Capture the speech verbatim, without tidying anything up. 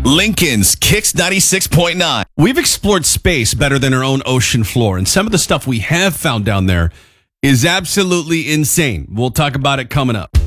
Lincoln's Kicks ninety-six point nine. We've explored space better than our own ocean floor, and some of the stuff we have found down there is absolutely insane. We'll talk about it coming up.